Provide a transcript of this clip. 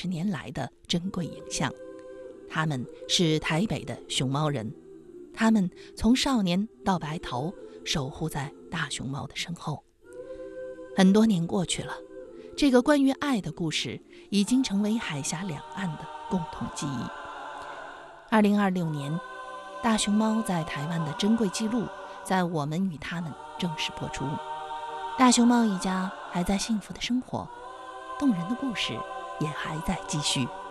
20年来的珍贵影像。他们是台北的熊猫人，他们从少年到白头，守护在大熊猫的身后。很多年过去了，这个关于爱的故事已经成为海峡两岸的共同记忆。2026年，大熊猫在台湾的珍贵记录在《我们与他们》正式播出。大熊猫一家还在幸福的生活，动人的故事也还在继续。